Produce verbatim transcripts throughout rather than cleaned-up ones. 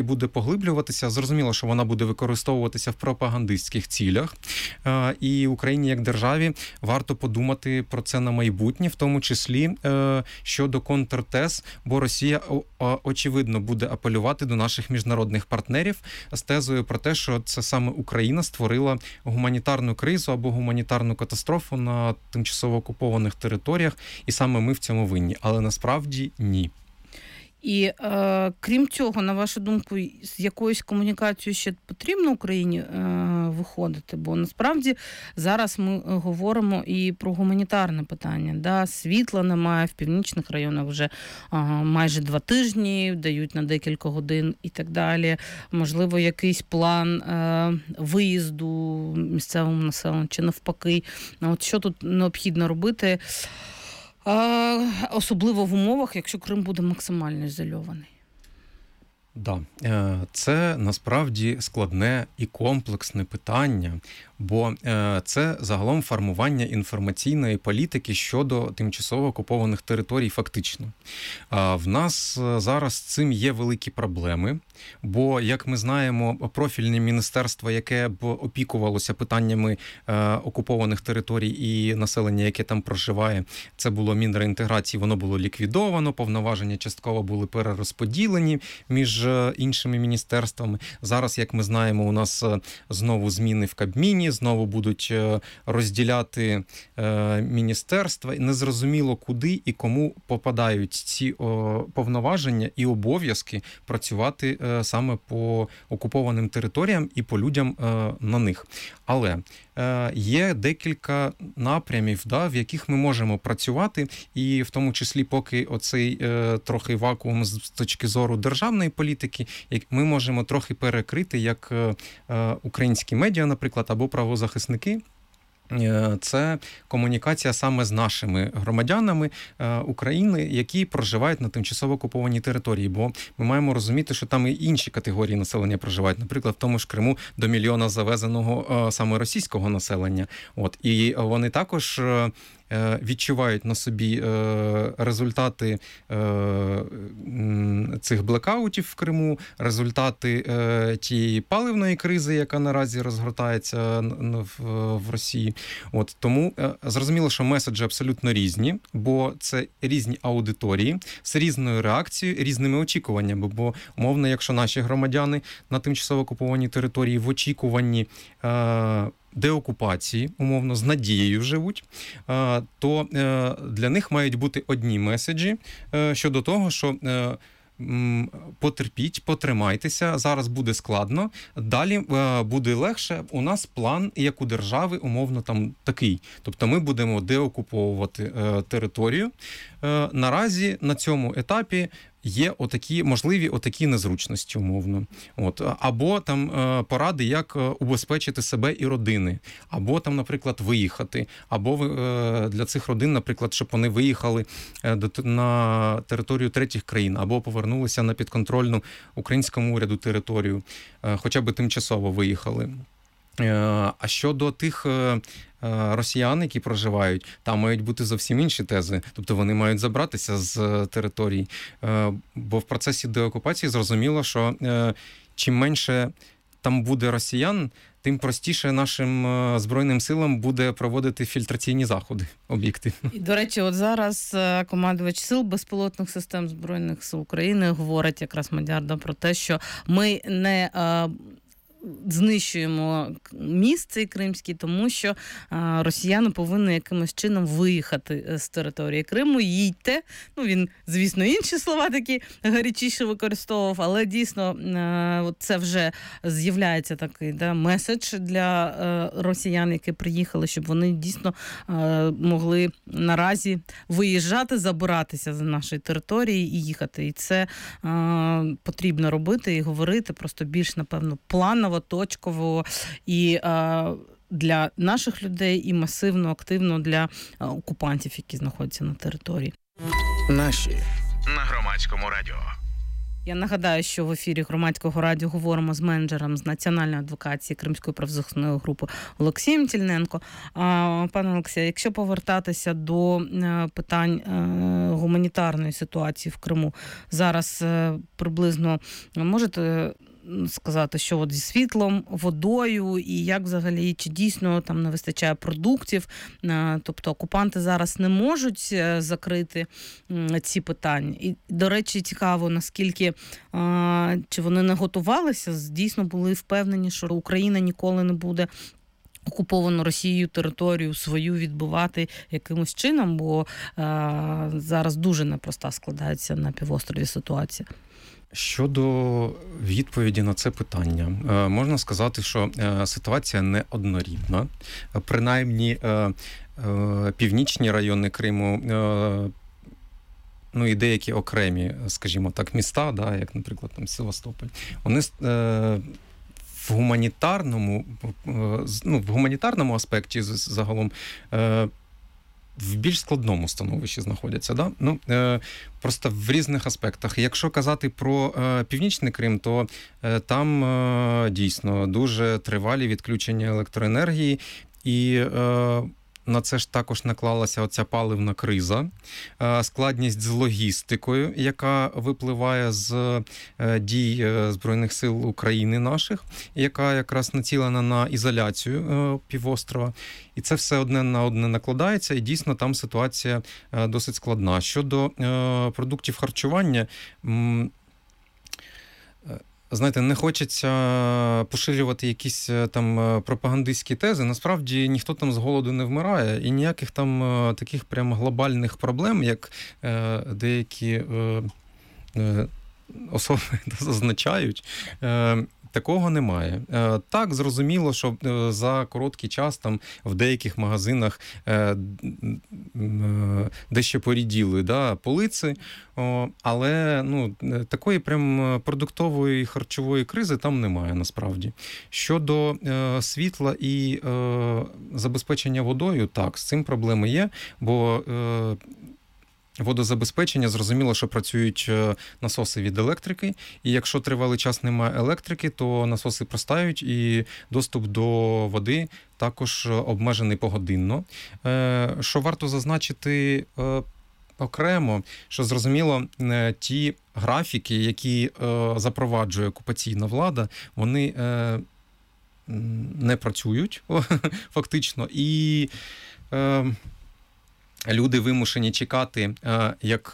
буде поглиблюватися. Зрозуміло, що вона буде використовуватися в пропагандистських цілях. І Україні як державі варто подумати про це на майбутнє, в тому числі щодо контртез, бо Росія очевидно буде апелювати до наших міжнародних партнерів з тезою про те, що це саме Україна створила гуманітарну кризу або гуманітарну катастрофу на тимчасово окупованих територіях, і саме ми в цьому винні. Але насправді ні. І е, крім цього, на вашу думку, з якоюсь комунікацією ще потрібно Україні е, виходити? Бо насправді зараз ми говоримо і про гуманітарне питання. Да? Світла немає, в північних районах вже е, майже два тижні, дають на декілька годин і так далі. Можливо, якийсь план е, виїзду місцевому населенню чи навпаки. От що тут необхідно робити? Особливо в умовах, якщо Крим буде максимально ізольований. Да, це насправді складне і комплексне питання, бо це загалом формування інформаційної політики щодо тимчасово окупованих територій фактично. В нас зараз з цим є великі проблеми, бо, як ми знаємо, профільне міністерство, яке б опікувалося питаннями окупованих територій і населення, яке там проживає, це було Мінреінтеграції, воно було ліквідовано, повноваження частково були перерозподілені між іншими міністерствами. Зараз, як ми знаємо, у нас знову зміни в Кабміні, знову будуть розділяти міністерства. Незрозуміло, куди і кому попадають ці повноваження і обов'язки працювати саме по окупованим територіям і по людям на них. Але є декілька напрямів, да, в яких ми можемо працювати, і в тому числі, поки оцей е, трохи вакуум з точки зору державної політики, як ми можемо трохи перекрити, як е, українські медіа, наприклад, або правозахисники. Це комунікація саме з нашими громадянами України, які проживають на тимчасово окупованій території. Бо ми маємо розуміти, що там і інші категорії населення проживають. Наприклад, в тому ж Криму до мільйона завезеного саме російського населення. От. І вони також відчувають на собі результати цих блекаутів в Криму, результати тієї паливної кризи, яка наразі розгортається в Росії. От, тому зрозуміло, що меседжі абсолютно різні, бо це різні аудиторії з різною реакцією, різними очікуваннями. Бо, умовно, якщо наші громадяни на тимчасово окупованій території в очікуванні деокупації, умовно, з надією живуть, то для них мають бути одні меседжі щодо того, що потерпіть, потримайтеся, зараз буде складно, далі буде легше. У нас план, як у держави, умовно, там такий. Тобто ми будемо деокуповувати територію. Наразі на цьому етапі є отакі, можливі отакі незручності, умовно. От. Або там поради, як убезпечити себе і родини. Або там, наприклад, виїхати. Або для цих родин, наприклад, щоб вони виїхали на територію третіх країн. Або повернулися на підконтрольну українському уряду територію. Хоча б тимчасово виїхали. А щодо тих росіян, які проживають, там мають бути зовсім інші тези. Тобто вони мають забратися з територій. Бо в процесі деокупації зрозуміло, що чим менше там буде росіян, тим простіше нашим Збройним силам буде проводити фільтраційні заходи об'єктивно. І, до речі, от зараз командувач сил безпілотних систем Збройних сил України говорить якраз Мадярда про те, що ми не знищуємо міст цей кримський, тому що а, росіяни повинні якимось чином виїхати з території Криму. Їдьте. Ну, він, звісно, інші слова такі гарячіше використовував, але дійсно а, от це вже з'являється такий да, меседж для а, росіян, які приїхали, щоб вони дійсно а, могли наразі виїжджати, забиратися з нашої території і їхати. І це а, потрібно робити і говорити просто більш, напевно, планово, точково і а, для наших людей, і масивно, активно для а, окупантів, які знаходяться на території. Наші на Громадському радіо. Я нагадаю, що в ефірі Громадського радіо говоримо з менеджером з національної адвокації Кримської правозахисної групи Олексієм Тільненко. Пане Олексію, якщо повертатися до питань гуманітарної ситуації в Криму, зараз приблизно можете сказати, що от зі світлом, водою і як взагалі, чи дійсно там не вистачає продуктів, тобто окупанти зараз не можуть закрити ці питання. І, до речі, цікаво, наскільки, чи вони не готувалися, дійсно були впевнені, що Україна ніколи не буде окуповану Росією територію свою відбивати якимось чином, бо зараз дуже непроста складається на півострові ситуація. Щодо відповіді на це питання, можна сказати, що ситуація не однорідна. Принаймні, північні райони Криму, ну і деякі окремі, скажімо так, міста, да, як, наприклад, там Севастополь, вони в гуманітарному, ну, в гуманітарному аспекті загалом в більш складному становищі знаходяться. Да? Ну, е, просто в різних аспектах. Якщо казати про е, Північний Крим, то е, там е, дійсно дуже тривалі відключення електроенергії, і е, на це ж також наклалася оця паливна криза, е, складність з логістикою, яка випливає з е, дій е, Збройних сил України наших, яка якраз націлена на ізоляцію е, півострова. І це все одне на одне накладається, і дійсно там ситуація е, досить складна. Щодо е, продуктів харчування, м- знаєте, не хочеться поширювати якісь там пропагандистські тези. Насправді ніхто там з голоду не вмирає, і ніяких там таких прям глобальних проблем, як е, деякі е, е, особи зазначають, е, такого немає. Так, зрозуміло, що за короткий час там в деяких магазинах дещо поріділи, да, полиці, але ну, такої прям продуктової харчової кризи там немає насправді. Щодо світла і забезпечення водою, так, з цим проблеми є, бо водозабезпечення, зрозуміло, що працюють насоси від електрики, і якщо тривалий час немає електрики, то насоси простають, і доступ до води також обмежений погодинно. Що варто зазначити окремо, що, зрозуміло, ті графіки, які запроваджує окупаційна влада, вони не працюють фактично, і люди вимушені чекати, як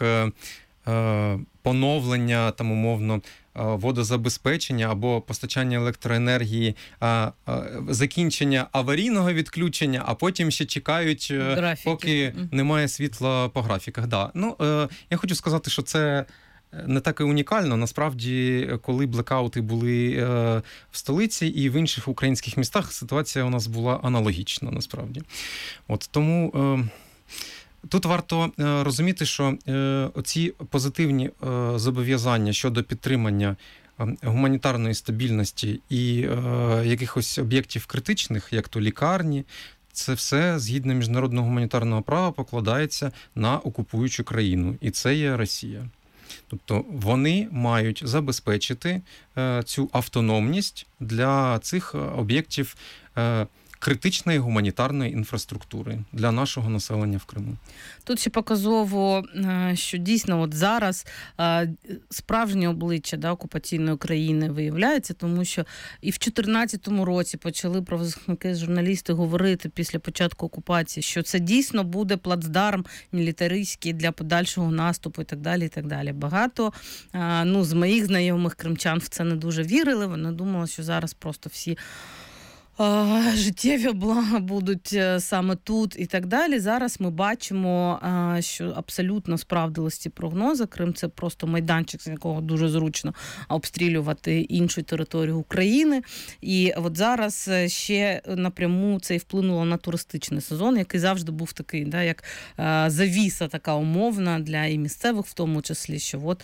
поновлення, там, умовно, водозабезпечення або постачання електроенергії, закінчення аварійного відключення, а потім ще чекають, графіки, поки немає світла по графіках. Да. Ну, я хочу сказати, що це не так і унікально. Насправді, коли блекаути були в столиці і в інших українських містах, ситуація у нас була аналогічна, насправді. От тому тут варто розуміти, що оці позитивні зобов'язання щодо підтримання гуманітарної стабільності і якихось об'єктів критичних, як то лікарні, це все, згідно міжнародного гуманітарного права, покладається на окупуючу країну. І це є Росія. Тобто вони мають забезпечити цю автономність для цих об'єктів критичної гуманітарної інфраструктури для нашого населення в Криму. Тут ще показово, що дійсно от зараз справжнє обличчя, да, окупаційної країни виявляється, тому що і в чотирнадцятому році почали правозахисники, журналісти говорити після початку окупації, що це дійсно буде плацдарм мілітаристський для подальшого наступу і так далі, і так далі. Багато ну, з моїх знайомих кримчан в це не дуже вірили, вони думали, що зараз просто всі життєві блага будуть саме тут і так далі. Зараз ми бачимо, що абсолютно справдились ці прогнози. Крим – це просто майданчик, з якого дуже зручно обстрілювати іншу територію України. І от зараз ще напряму це і вплинуло на туристичний сезон, який завжди був такий, да, як завіса така умовна для і місцевих, в тому числі, що от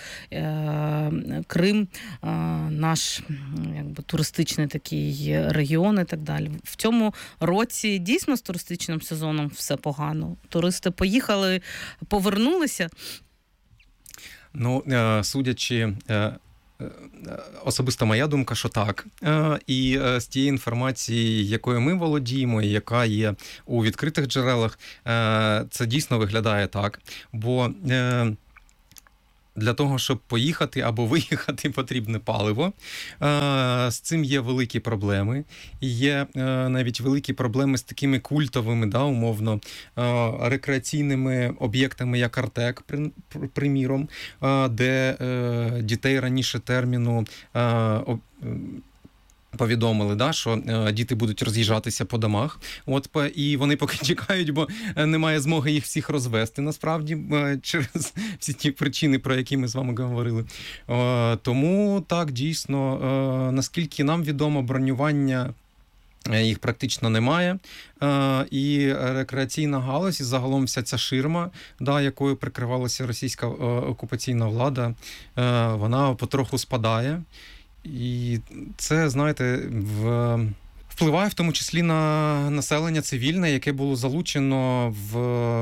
Крим наш якби туристичний такий регіон і так далі. В цьому році дійсно з туристичним сезоном все погано. Туристи поїхали, повернулися. Ну, судячи особисто моя думка, що так. І з тієї інформації, якою ми володіємо, і яка є у відкритих джерелах, це дійсно виглядає так. Бо для того, щоб поїхати або виїхати, потрібне паливо. З цим є великі проблеми. Є навіть великі проблеми з такими культовими, да, умовно, рекреаційними об'єктами, як Артек, приміром, де дітей раніше терміну повідомили, да, що е, діти будуть роз'їжджатися по домах. От, і вони поки чекають, бо немає змоги їх всіх розвести, насправді, е, через всі ті причини, про які ми з вами говорили. Е, тому, так, дійсно, е, наскільки нам відомо, бронювання їх практично немає. Е, і рекреаційна галузь, і загалом вся ця ширма, да, якою прикривалася російська е, окупаційна влада, е, вона потроху спадає. І це, знаєте, в... впливає в тому числі на населення цивільне, яке було залучено в,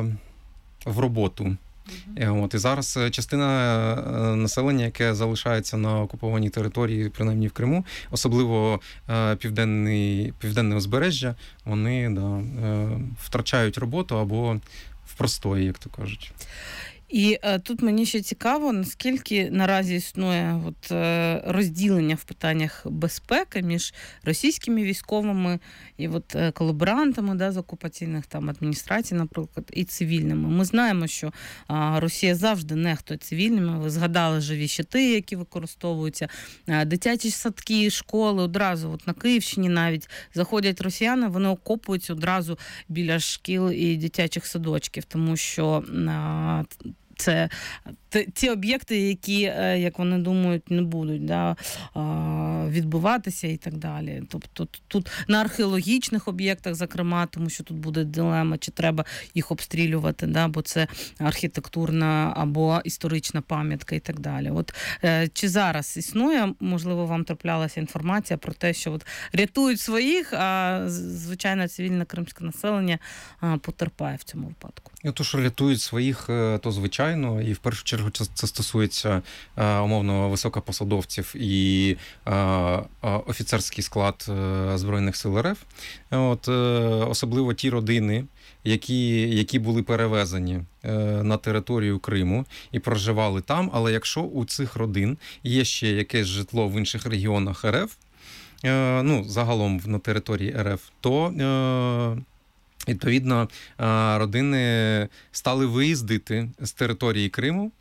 в роботу. Mm-hmm. От, і зараз частина населення, яке залишається на окупованій території, принаймні в Криму, особливо південний, південне узбережжя, вони, да, втрачають роботу або в простої, як то кажуть. І е, тут мені ще цікаво, наскільки наразі існує от, е, розділення в питаннях безпеки між російськими військовими і от, е, колаборантами, да, з окупаційних там адміністрацій, наприклад, і цивільними. Ми знаємо, що е, Росія завжди нехтує цивільними. Ви згадали живі щити, які використовуються, е, дитячі садки, школи. Одразу от на Київщині навіть заходять росіяни, вони окопуються одразу біля шкіл і дитячих садочків, тому що е, це ті об'єкти, які, як вони думають, не будуть, да, відбуватися і так далі. Тобто тут на археологічних об'єктах, зокрема, тому що тут буде дилема, чи треба їх обстрілювати, да, бо це архітектурна або історична пам'ятка і так далі. От чи зараз існує, можливо, вам траплялася інформація про те, що от рятують своїх, а звичайно цивільне кримське населення потерпає в цьому випадку? То, що рятують своїх, то звичайно, і в першу чергу це стосується умовно високопосадовців і офіцерський склад Збройних сил РФ. От, особливо ті родини, які, які були перевезені на територію Криму і проживали там, але якщо у цих родин є ще якесь житло в інших регіонах РФ, ну, загалом на території РФ, то відповідно, родини стали виїздити з території Криму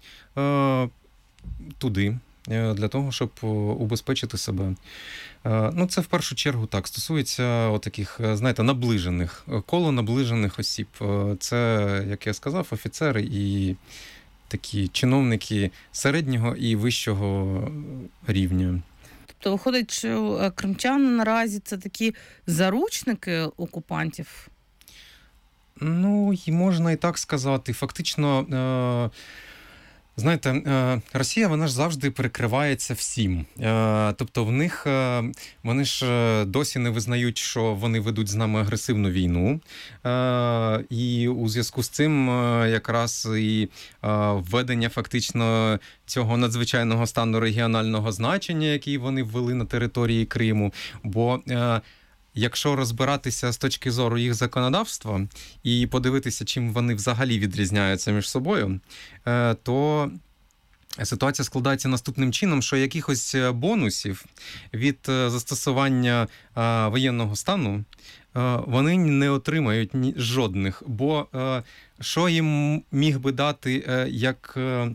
туди, для того, щоб убезпечити себе. Ну, це в першу чергу так, стосується таких, знаєте, наближених, коло наближених осіб. Це, як я сказав, офіцери і такі чиновники середнього і вищого рівня. Тобто виходить, що кримчани наразі це такі заручники окупантів? Ну, і можна і так сказати. Фактично, е, знаєте, е, Росія, вона ж завжди перекривається всім. Е, тобто в них, е, вони ж досі не визнають, що вони ведуть з нами агресивну війну. Е, і у зв'язку з цим е, якраз і е, введення фактично цього надзвичайного стану регіонального значення, який вони ввели на території Криму. Бо е, якщо розбиратися з точки зору їх законодавства і подивитися, чим вони взагалі відрізняються між собою, то ситуація складається наступним чином, що якихось бонусів від застосування воєнного стану вони не отримають жодних. Бо що їм міг би дати як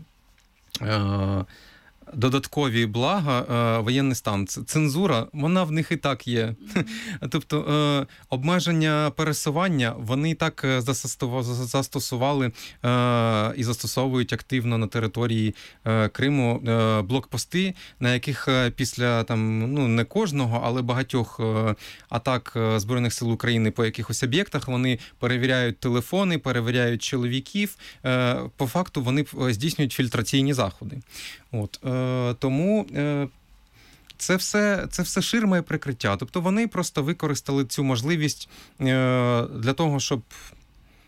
додаткові блага е, воєнний стан? Цензура, вона в них і так є. Mm-hmm. Тобто е, обмеження пересування, вони і так застосували е, і застосовують активно на території е, Криму е, блокпости, на яких е, після там, ну, не кожного, але багатьох е, атак Збройних сил України по якихось об'єктах, вони перевіряють телефони, перевіряють чоловіків. Е, по факту вони здійснюють фільтраційні заходи. От, е, тому е, це все, це все ширма і прикриття. Тобто вони просто використали цю можливість е, для того, щоб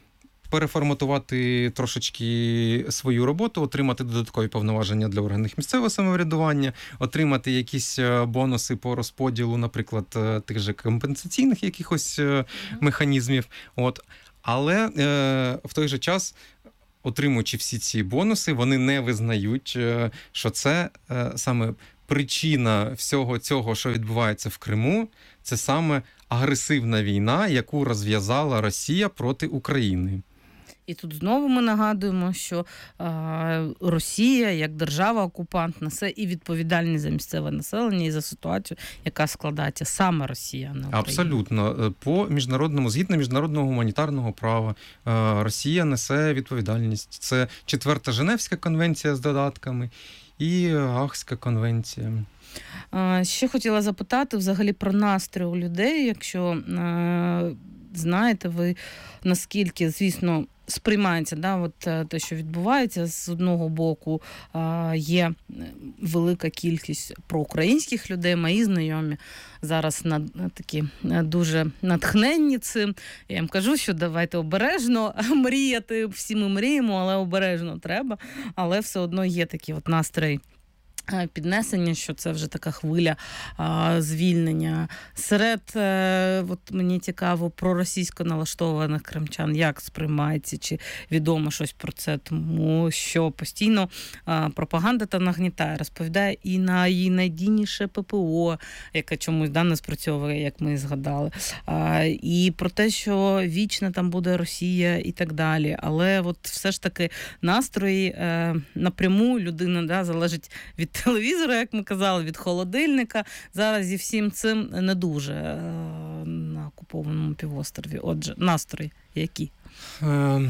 переформатувати трошечки свою роботу, отримати додаткові повноваження для органів місцевого самоврядування, отримати якісь бонуси по розподілу, наприклад, тих же компенсаційних якихось механізмів. От. Але е, в той же час, отримуючи всі ці бонуси, вони не визнають, е, що це е, саме причина всього цього, що відбувається в Криму, це саме агресивна війна, яку розв'язала Росія проти України. І тут знову ми нагадуємо, що е, Росія, як держава-окупант, несе і відповідальність за місцеве населення, і за ситуацію, яка складається саме Росія, не Україна. Абсолютно. По міжнародному, згідно міжнародного гуманітарного права, е, Росія несе відповідальність. Це четверта Женевська конвенція з додатками і Гаагська конвенція. Ще хотіла запитати взагалі про настрій у людей, якщо е, знаєте ви, наскільки, звісно, сприймається, да, от те, що відбувається. З одного боку е, є велика кількість проукраїнських людей, мої знайомі зараз на, на такі дуже натхненні цим. Я їм кажу, що давайте обережно мріяти, всі ми мріємо, але обережно треба, але все одно є такі от настрої піднесення, що це вже така хвиля а, звільнення. Серед, е, от мені цікаво, про російсько налаштованих кримчан, як сприймається, чи відомо щось про це, тому що постійно а, пропаганда та нагнітає, розповідає і на її найдійніше ППО, яке чомусь да, не спрацьовує, як ми згадали, а, і про те, що вічно там буде Росія і так далі. Але от все ж таки настрої е, напряму людина да, залежить від телевізора, як ми казали, від холодильника. Зараз зі всім цим не дуже е, на окупованому півострові. Отже, настрої які? Е,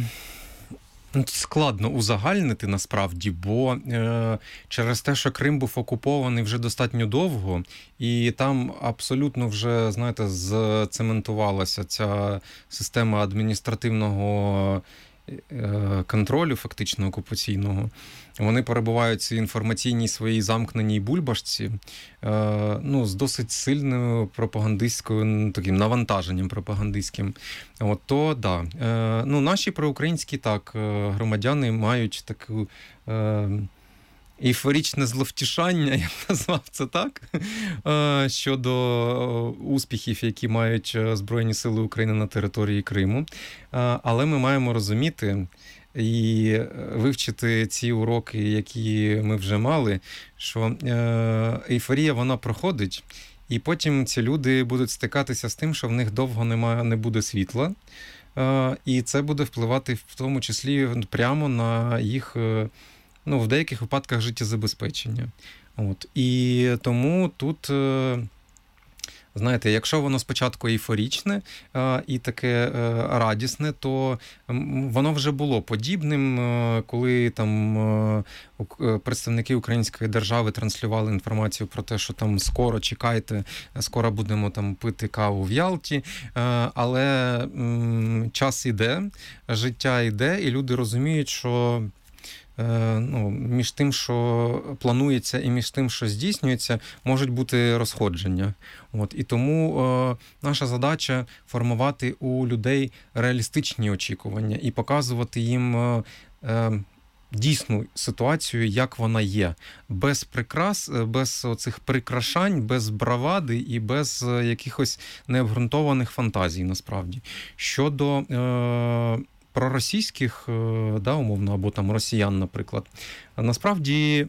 складно узагальнити насправді, бо е, через те, що Крим був окупований вже достатньо довго, і там абсолютно вже, знаєте, зцементувалася ця система адміністративного контролю, фактично окупаційного. Вони перебувають в цій інформаційній своїй замкненій бульбашці, ну, з досить сильною пропагандистською, таким навантаженням пропагандистським. От, то, да. Ну, наші проукраїнські, так, громадяни мають таку ейфорічне зловтішання, я б назвав це так, щодо успіхів, які мають Збройні сили України на території Криму. Але ми маємо розуміти і вивчити ці уроки, які ми вже мали, що ейфорія, вона проходить, і потім ці люди будуть стикатися з тим, що в них довго немає, не буде світла, і це буде впливати в тому числі прямо на їх, ну, в деяких випадках життєзабезпечення. От. І тому тут, знаєте, якщо воно спочатку ейфорічне і таке радісне, то воно вже було подібним, коли там представники української держави транслювали інформацію про те, що там скоро, чекайте, скоро будемо там пити каву в Ялті, але час іде, життя йде, і люди розуміють, що ну, між тим, що планується, і між тим, що здійснюється, можуть бути розходження. От. І тому е, наша задача формувати у людей реалістичні очікування і показувати їм е, е, дійсну ситуацію, як вона є. Без прикрас, без оцих прикрашань, без бравади і без якихось необґрунтованих фантазій, насправді. Щодо е, проросійських, да, умовно, або там росіян, наприклад. Насправді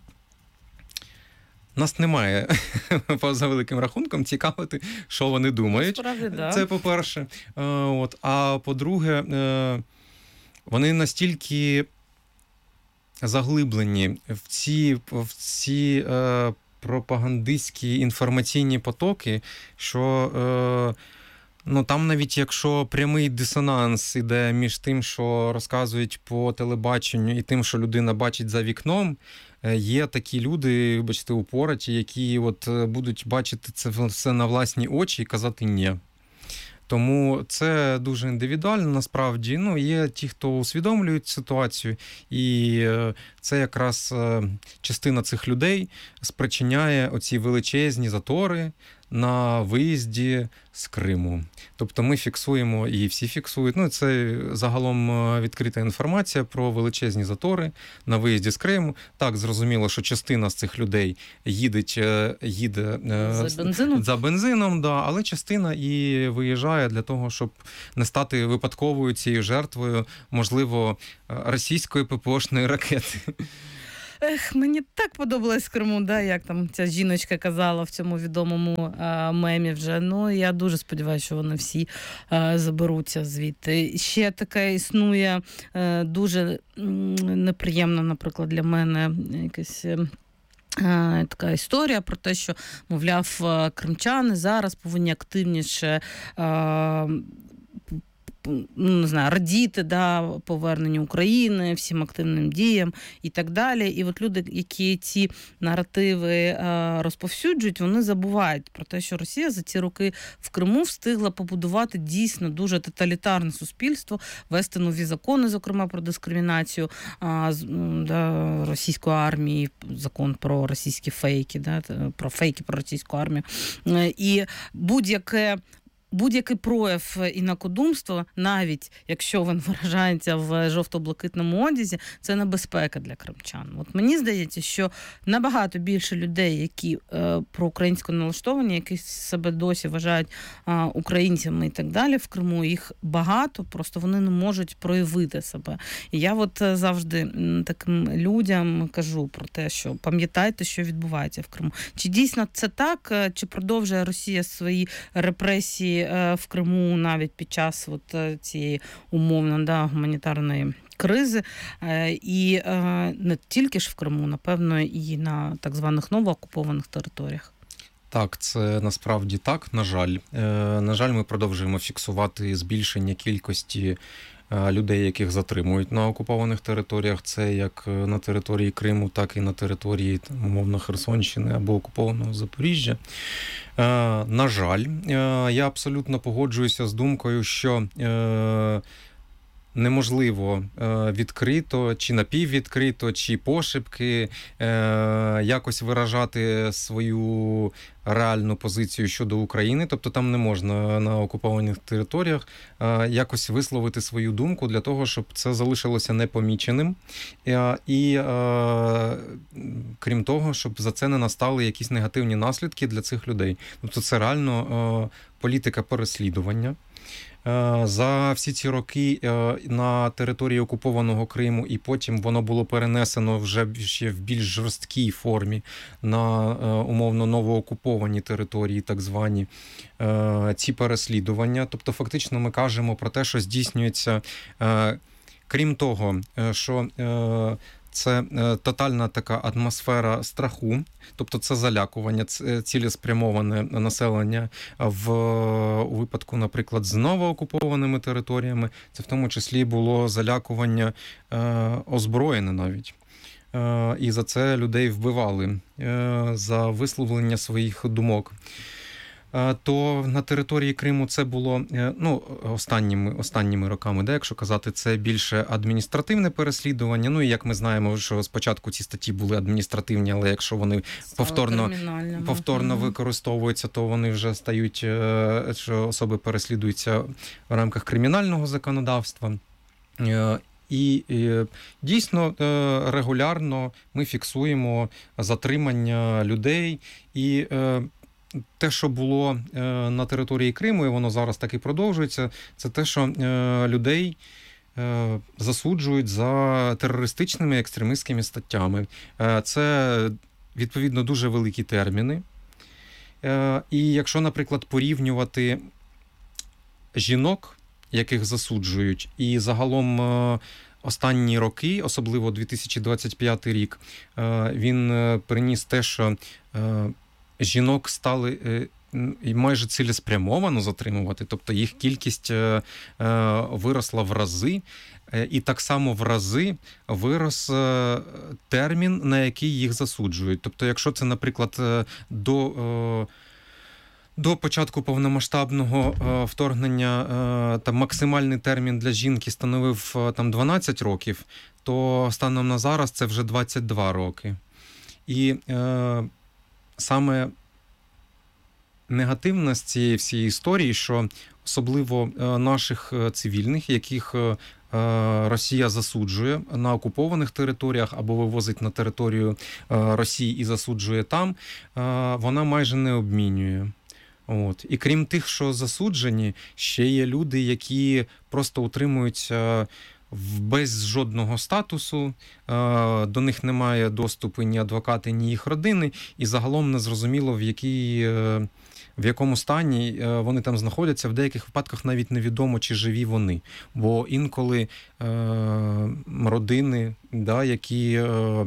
нас немає, поза великим рахунком, цікавити, що вони думають. Справді, да. Це по-перше. От. А по-друге, вони настільки заглиблені в ці, в ці пропагандистські інформаційні потоки, що ну, там навіть якщо прямий дисонанс іде між тим, що розказують по телебаченню, і тим, що людина бачить за вікном, є такі люди, вибачте, упораті, які от будуть бачити це все на власні очі і казати «ні». Тому це дуже індивідуально, насправді. Ну, є ті, хто усвідомлюють ситуацію, і це якраз частина цих людей спричиняє оці величезні затори на виїзді з Криму. Тобто ми фіксуємо, і всі фіксують, ну це загалом відкрита інформація про величезні затори на виїзді з Криму. Так, зрозуміло, що частина з цих людей їде, їде за бензином, за бензином, да, але частина і виїжджає для того, щоб не стати випадковою цією жертвою, можливо, російської ППОшної ракети. Ех, мені так подобалось в Криму, да, як там ця жіночка казала в цьому відомому а, мемі вже. Ну, я дуже сподіваюся, що вони всі а, заберуться звідти. Ще така існує а, дуже м, неприємна, наприклад, для мене якась така історія про те, що, мовляв, кримчани зараз повинні активніше а, ну, не знаю, радіти, да, поверненню України, всім активним діям і так далі. І от люди, які ці наративи е, розповсюджують, вони забувають про те, що Росія за ці роки в Криму встигла побудувати дійсно дуже тоталітарне суспільство, вести нові закони, зокрема, про дискримінацію е, да, російської армії, закон про російські фейки, да, про фейки про російську армію. Е, і будь-яке Будь-який прояв інакодумства, навіть якщо він виражається в жовто-блакитному одязі, це небезпека для кримчан. От мені здається, що набагато більше людей, які е, проукраїнсько налаштовані, які себе досі вважають е, українцями і так далі в Криму, їх багато, просто вони не можуть проявити себе. І я от завжди таким людям кажу про те, що пам'ятайте, що відбувається в Криму. Чи дійсно це так, чи продовжує Росія свої репресії в Криму навіть під час от цієї умовно, да, гуманітарної кризи. І не тільки ж в Криму, напевно, і на так званих новоокупованих територіях. Так, це насправді так, на жаль. На жаль, ми продовжуємо фіксувати збільшення кількості людей, яких затримують на окупованих територіях. Це як на території Криму, так і на території, умовно, Херсонщини або окупованого Запоріжжя. На жаль, я абсолютно погоджуюся з думкою, що неможливо відкрито, чи напіввідкрито, чи пошепки якось виражати свою реальну позицію щодо України. Тобто там не можна на окупованих територіях якось висловити свою думку для того, щоб це залишилося непоміченим. І, крім того, щоб за це не настали якісь негативні наслідки для цих людей. Тобто це реально політика переслідування. За всі ці роки на території окупованого Криму, і потім воно було перенесено вже ще в більш жорсткій формі на умовно новоокуповані території, так звані, ці переслідування. Тобто фактично ми кажемо про те, що здійснюється, крім того, що це тотальна така атмосфера страху, тобто це залякування, цілеспрямоване населення в у випадку, наприклад, з новоокупованими територіями. Це в тому числі було залякування е, озброєне навіть. Е, і за це людей вбивали, е, за висловлення своїх думок. То на території Криму це було, ну, останніми, останніми роками, де, якщо казати, це більше адміністративне переслідування. Ну, і як ми знаємо, що спочатку ці статті були адміністративні, але якщо вони повторно, повторно угу. використовуються, то вони вже стають, що особи переслідуються в рамках кримінального законодавства. І, і дійсно регулярно ми фіксуємо затримання людей і те, що було на території Криму, і воно зараз так і продовжується, це те, що людей засуджують за терористичними екстремістськими статтями. Це, відповідно, дуже великі терміни. І якщо, наприклад, порівнювати жінок, яких засуджують, і загалом останні роки, особливо дві тисячі двадцять п'ятий рік, він приніс те, що жінок стали майже цілеспрямовано затримувати, тобто їх кількість виросла в рази, і так само в рази вирос термін, на який їх засуджують. Тобто, якщо це, наприклад, до До початку повномасштабного е, вторгнення е, там максимальний термін для жінки становив е, там дванадцять років, то станом на зараз це вже двадцять два роки. І е, саме негативне з цієї всієї історії, що особливо наших цивільних, яких Росія засуджує на окупованих територіях або вивозить на територію Росії і засуджує там, вона майже не обмінює. От. І крім тих, що засуджені, ще є люди, які просто утримуються без жодного статусу, до них немає доступу ні адвокати, ні їх родини, і загалом не зрозуміло, в якій, в якому стані вони там знаходяться. В деяких випадках навіть невідомо, чи живі вони. Бо інколи родини, да, які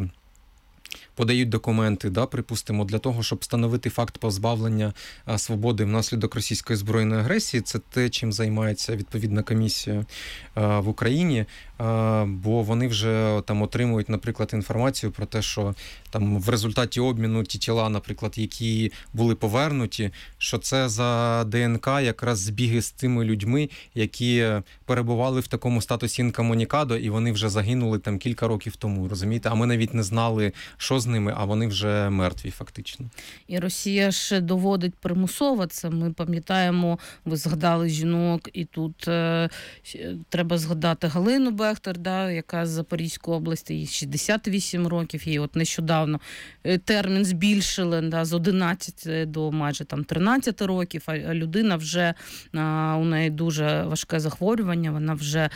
подають документи, да, припустимо, для того, щоб встановити факт позбавлення а, свободи внаслідок російської збройної агресії. Це те, чим займається відповідна комісія а, в Україні, а, бо вони вже там отримують, наприклад, інформацію про те, що там в результаті обміну ті тіла, наприклад, які були повернуті, що це за ДНК якраз збіги з тими людьми, які перебували в такому статусі інкомунікадо, і вони вже загинули там кілька років тому, розумієте? А ми навіть не знали, що з ними, а вони вже мертві фактично. І Росія ж доводить примусово це. Ми пам'ятаємо, ви згадали жінок, і тут е, треба згадати Галину Бехтер, да, яка з Запорізької області, їй шістдесят вісім років, їй от нещодавно термін збільшили, да, з одинадцяти до майже там тринадцяти років, а людина вже, а, у неї дуже важке захворювання, вона вже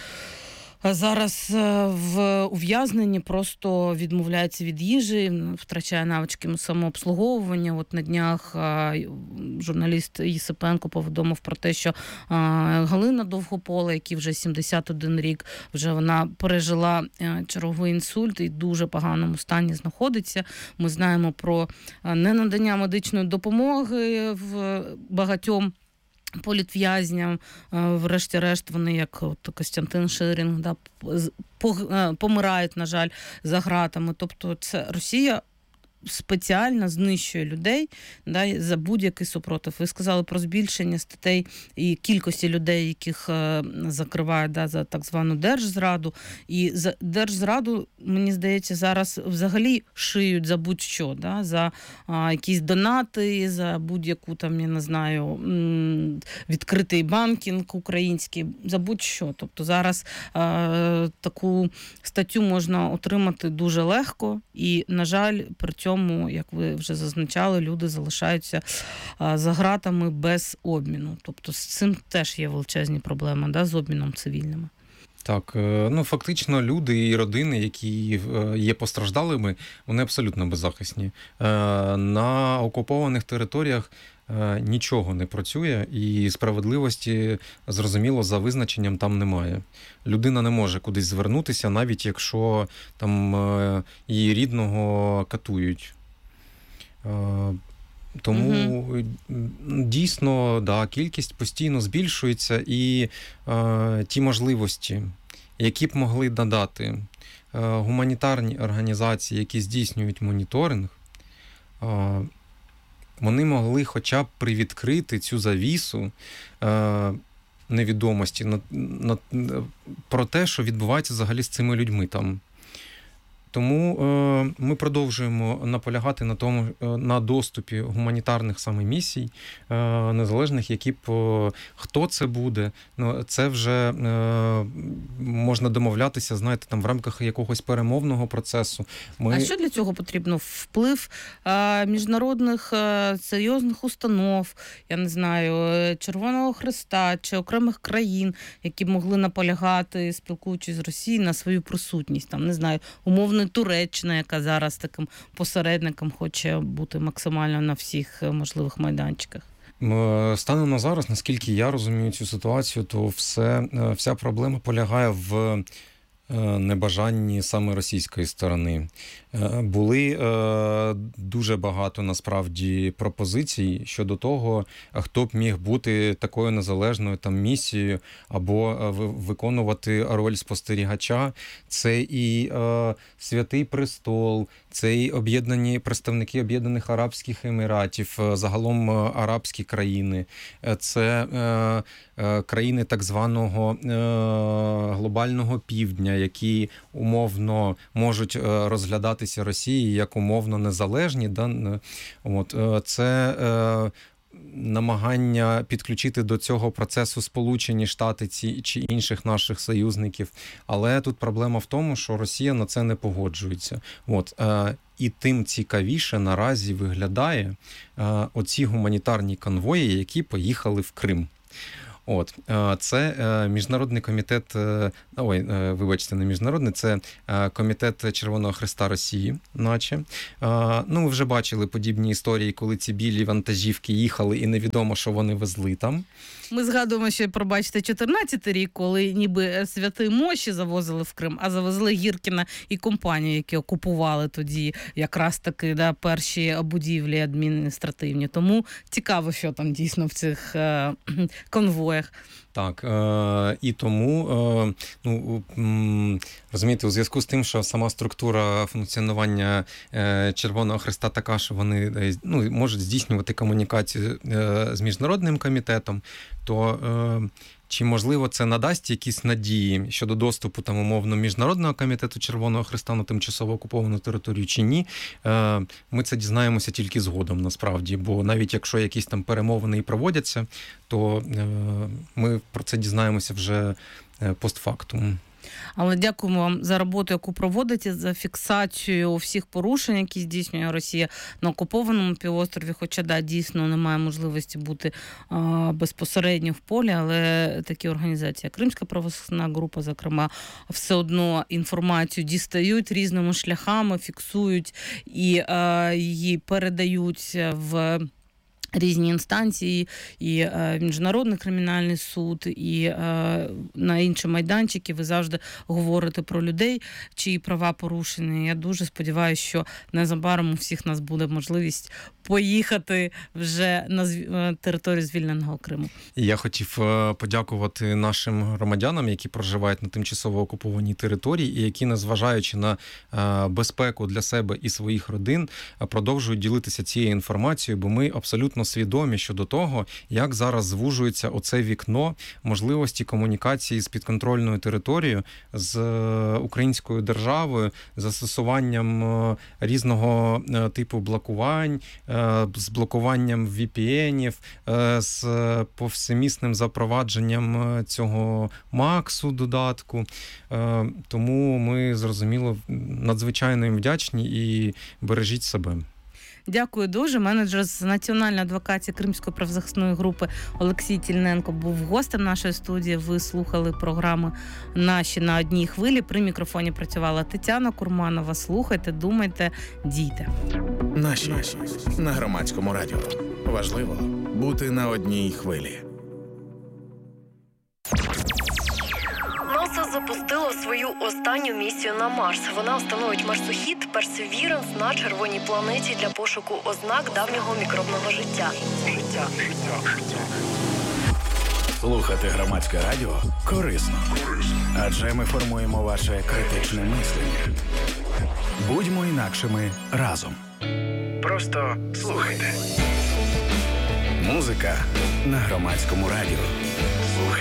зараз в ув'язненні, просто відмовляється від їжі, втрачає навички самообслуговування. От на днях журналіст Єсипенко повідомив про те, що Галина Довгопола, якій вже сімдесят один рік, вже вона пережила черговий інсульт і в дуже поганому стані знаходиться. Ми знаємо про ненадання медичної допомоги в багатьом політв'язням, врешті-решт, вони, як от Костянтин Ширінг, да, помирають, на жаль, за ґратами. Тобто це Росія спеціально знищує людей, да, за будь-який супротив. Ви сказали про збільшення статей і кількості людей, яких е, закривають, да, за так звану держзраду. І за держзраду, мені здається, зараз взагалі шиють за будь-що, да, за а, якісь донати, за будь-яку там, я не знаю, відкритий банкінг український, за будь-що. Тобто зараз е, таку статтю можна отримати дуже легко і, на жаль, при цьому, як ви вже зазначали, люди залишаються за ґратами без обміну. Тобто з цим теж є величезні проблеми, да, з обміном цивільними. Так, ну фактично люди і родини, які є постраждалими, вони абсолютно беззахисні. На окупованих територіях нічого не працює, і справедливості, зрозуміло, за визначенням там немає. Людина не може кудись звернутися, навіть якщо там її рідного катують. Тому угу. дійсно, да, кількість постійно збільшується, і е, ті можливості, які б могли надати е, гуманітарні організації, які здійснюють моніторинг, е, вони могли хоча б привідкрити цю завісу е, невідомості на, на, про те, що відбувається взагалі з цими людьми там. Тому е, ми продовжуємо наполягати на тому, на доступі гуманітарних саме місій, е, незалежних, які б, е, хто це буде, ну, це вже е, можна домовлятися, знаєте, там в рамках якогось перемовного процесу. Ми... А що для цього потрібно? Вплив е, міжнародних е, серйозних установ, я не знаю, Червоного Хреста чи окремих країн, які б могли наполягати, спілкуючись з Росією, на свою присутність, там, не знаю, умовно Туреччина, яка зараз таким посередником хоче бути максимально на всіх можливих майданчиках. Станом на зараз, наскільки я розумію цю ситуацію, то все, вся проблема полягає в небажанні саме російської сторони. Були дуже багато, насправді, пропозицій щодо того, хто б міг бути такою незалежною там місією або виконувати роль спостерігача. Це і Святий Престол, це і об'єднані представники Об'єднаних Арабських Еміратів, загалом арабські країни, це країни так званого глобального півдня, які умовно можуть розглядатися Росією як умовно незалежні. Да? От, це намагання підключити до цього процесу Сполучені Штати ці, чи інших наших союзників. Але тут проблема в тому, що Росія на це не погоджується. От, е, і тим цікавіше наразі виглядає е, оці гуманітарні конвої, які поїхали в Крим. От, це Міжнародний комітет, ой, вибачте, не міжнародний, це Комітет Червоного Хреста Росії, наче. Ну, ми вже бачили подібні історії, коли ці білі вантажівки їхали і невідомо, що вони везли там. Ми згадуємо, що, пробачте, чотирнадцятий рік, коли ніби святий Моші завозили в Крим, а завезли Гіркіна і компанію, які окупували тоді якраз таки, да, перші будівлі адміністративні. Тому цікаво, що там дійсно в цих е- конвоях. Так, е- і тому, е- ну, м- розумієте, у зв'язку з тим, що сама структура функціонування е- Червоного Хреста така, що вони, ну, можуть здійснювати комунікацію е- з Міжнародним комітетом, то е- чи, можливо, це надасть якісь надії щодо доступу, там, умовно, Міжнародного комітету Червоного Хреста на тимчасово окуповану територію чи ні, е- ми це дізнаємося тільки згодом, насправді. Бо навіть якщо якісь там перемовини і проводяться, то е- ми про це дізнаємося вже постфактум. Але дякуємо вам за роботу, яку проводите, за фіксацію всіх порушень, які здійснює Росія на окупованому півострові. Хоча, да, дійсно немає можливості бути а, безпосередньо в полі, але такі організації, як Кримська правозахисна група, зокрема, все одно інформацію дістають різними шляхами, фіксують і а, її передають в різні інстанції, і е, Міжнародний кримінальний суд, і е, на інші майданчики. Ви завжди говорите про людей, чиї права порушені. Я дуже сподіваюся, що незабаром у всіх нас буде можливість поїхати вже на зв... територію звільненого Криму. І я хотів подякувати нашим громадянам, які проживають на тимчасово окупованій території і які, незважаючи на безпеку для себе і своїх родин, продовжують ділитися цією інформацією, бо ми абсолютно свідомі щодо того, як зараз звужується оце вікно можливості комунікації з підконтрольною територією, з українською державою, застосуванням різного типу блокувань, з блокуванням ві пі енів, з повсемісним запровадженням цього Максу додатку. Тому ми, зрозуміло, надзвичайно їм вдячні і бережіть себе. Дякую дуже. Менеджер з національної адвокації Кримської правозахисної групи Олексій Тільненко був гостем нашої студії. Ви слухали програми «Наші на одній хвилі». При мікрофоні працювала Тетяна Курманова. Слухайте, думайте, дійте. Наші на Громадському радіо. Важливо бути на одній хвилі. НАСА запустило свою останню місію на Марс. Вона встановить марсохід Perseverance на червоній планеті для пошуку ознак давнього мікробного життя. Життя. Слухати Громадське радіо корисно. Адже ми формуємо ваше критичне мислення. Будьмо інакшими разом. Просто слухайте. Музика на Громадському радіо. Слухайте.